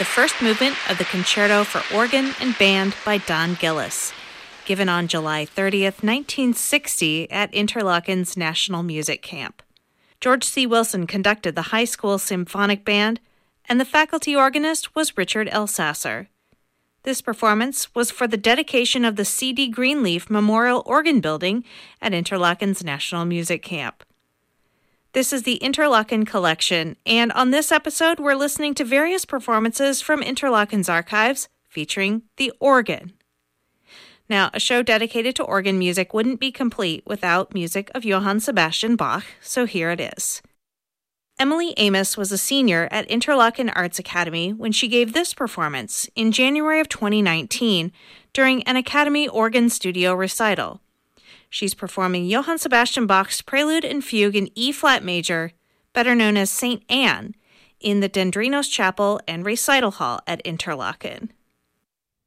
the first movement of the Concerto for Organ and Band by Don Gillis, given on July 30th, 1960 at Interlochen's National Music Camp. George C. Wilson conducted the high school symphonic band, and the faculty organist was Richard L. Sasser. This performance was for the dedication of the C.D. Greenleaf Memorial Organ Building at Interlochen's National Music Camp. This is the Interlochen Collection, and on this episode, we're listening to various performances from Interlochen's archives featuring the organ. Now, a show dedicated to organ music wouldn't be complete without music of Johann Sebastian Bach, so here it is. Emily Amos was a senior at Interlochen Arts Academy when she gave this performance in January of 2019 during an Academy Organ Studio recital. She's performing Johann Sebastian Bach's Prelude and Fugue in E-flat major, better known as St. Anne, in the Dendrinos Chapel and Recital Hall at Interlochen.